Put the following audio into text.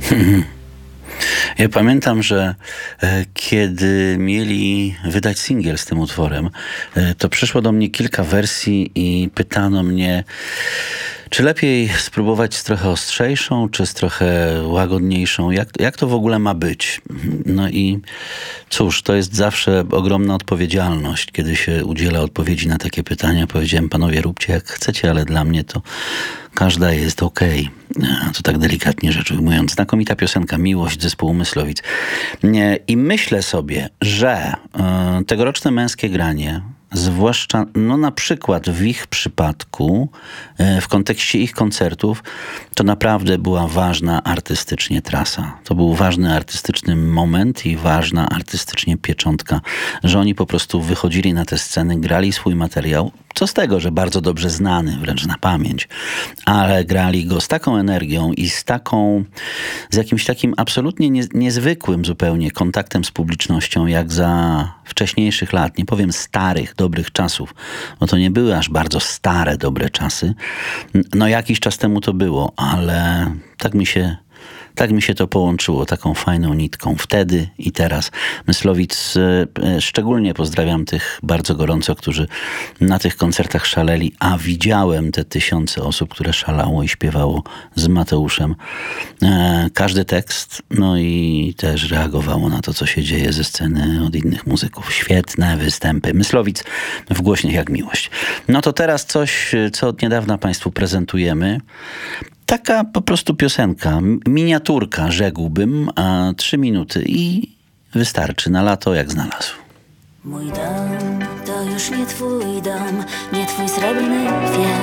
Ja pamiętam, że kiedy mieli wydać singiel z tym utworem, to przyszło do mnie kilka wersji i pytano mnie, czy lepiej spróbować z trochę ostrzejszą, czy z trochę łagodniejszą? Jak to w ogóle ma być? No i cóż, to jest zawsze ogromna odpowiedzialność, kiedy się udziela odpowiedzi na takie pytania. Powiedziałem, panowie, róbcie jak chcecie, ale dla mnie to każda jest okej. To tak delikatnie rzecz ujmując. Znakomita piosenka Miłość zespołu Myslowic. I myślę sobie, że tegoroczne Męskie Granie, zwłaszcza na przykład w ich przypadku, w kontekście ich koncertów, to naprawdę była ważna artystycznie trasa. To był ważny artystyczny moment i ważna artystycznie pieczątka, że oni po prostu wychodzili na te sceny, grali swój materiał. Co z tego, że bardzo dobrze znany, wręcz na pamięć, ale grali go z taką energią i z jakimś takim absolutnie niezwykłym zupełnie kontaktem z publicznością, jak za wcześniejszych lat, nie powiem starych, dobrych czasów, bo to nie były aż bardzo stare, dobre czasy. No jakiś czas temu to było, ale tak mi się to połączyło taką fajną nitką wtedy i teraz. Myslowic, szczególnie pozdrawiam tych bardzo gorąco, którzy na tych koncertach szaleli, a widziałem te tysiące osób, które szalało i śpiewało z Mateuszem. Każdy tekst, no i też reagowało na to, co się dzieje ze sceny od innych muzyków. Świetne występy. Myslowic w Głośnych jak miłość. No to teraz coś, co od niedawna Państwu prezentujemy. Taka po prostu piosenka, miniaturka, rzekłbym, 3 minuty i wystarczy na lato jak znalazł. Mój dom to już nie twój dom, nie twój srebrny wiek.